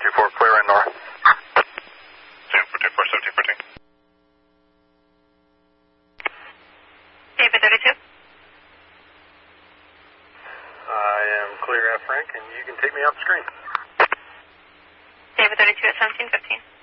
1744, clear and north. 1744, 1714. David 32. I am clear, Frank, and you can take me off the screen. David 32 at 1715.